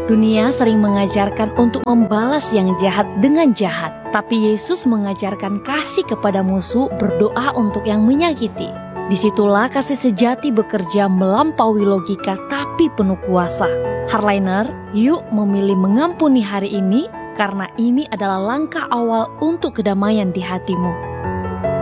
Dunia sering mengajarkan untuk membalas yang jahat dengan jahat, tapi Yesus mengajarkan kasih kepada musuh, berdoa untuk yang menyakiti. Disitulah kasih sejati bekerja melampaui logika tapi penuh kuasa. Hardliner, yuk memilih mengampuni hari ini, karena ini adalah langkah awal untuk kedamaian di hatimu.